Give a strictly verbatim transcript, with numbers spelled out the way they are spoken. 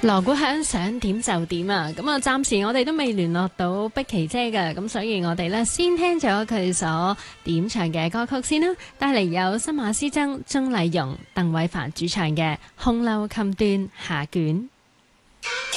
鑼鼓響，想點就點啊！咁啊，暫時我哋都未聯絡到碧琪姐嘅，咁所以我哋呢先聽咗佢所點唱嘅歌曲先啦，帶嚟有新馬師曾、鍾麗蓉、鄧偉凡主唱嘅《紅樓琴段下卷》。